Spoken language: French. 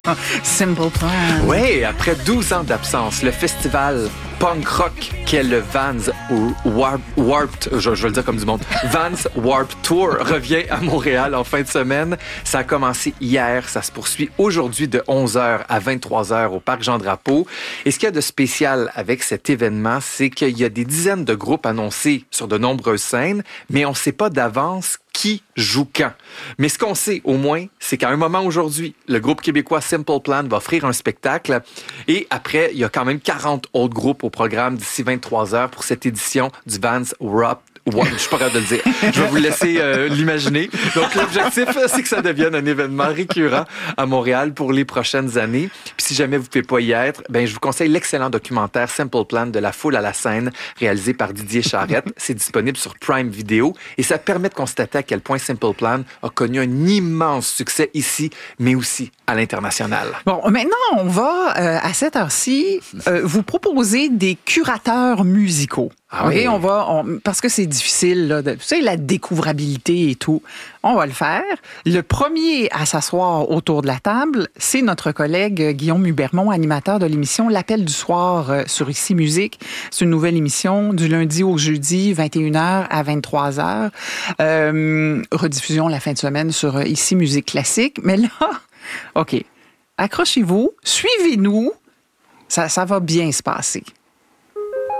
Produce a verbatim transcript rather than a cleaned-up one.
Simple Plan. Oui, après douze ans d'absence, le festival punk rock qu'est le Vans Warp, Warped, je, je vais le dire comme du monde, Vans Warped Tour revient à Montréal en fin de semaine. Ça a commencé hier, ça se poursuit aujourd'hui de onze heures à vingt-trois heures au Parc Jean-Drapeau. Et ce qu'il y a de spécial avec cet événement, c'est qu'il y a des dizaines de groupes annoncés sur de nombreuses scènes, mais on ne sait pas d'avance qui joue quand. Mais ce qu'on sait au moins, c'est qu'à un moment aujourd'hui, le groupe québécois Simple Plan va offrir un spectacle et après, il y a quand même quarante autres groupes au programme d'ici vingt-trois heures pour cette édition du Vans Warped. Ouais, je suis pas capable de le dire. Je vais vous laisser euh, l'imaginer. Donc, l'objectif, c'est que ça devienne un événement récurrent à Montréal pour les prochaines années. Puis, si jamais vous ne pouvez pas y être, ben, je vous conseille l'excellent documentaire Simple Plan de la foule à la scène, réalisé par Didier Charette. C'est disponible sur Prime Video et ça permet de constater à quel point Simple Plan a connu un immense succès ici, mais aussi à l'international. Bon, maintenant, on va, euh, à cette heure-ci, euh, vous proposer des curateurs musicaux. Ah OK, oui. on va, on, parce que c'est difficile, là, de, tu sais, la découvrabilité et tout. On va le faire. Le premier à s'asseoir autour de la table, c'est notre collègue Guillaume Hubermont, animateur de l'émission L'Appel du soir euh, sur Ici Musique. C'est une nouvelle émission du lundi au jeudi, vingt et une heures à vingt-trois heures. Euh, rediffusion la fin de semaine sur euh, Ici Musique classique. Mais là, OK, accrochez-vous, suivez-nous. Ça, ça va bien se passer.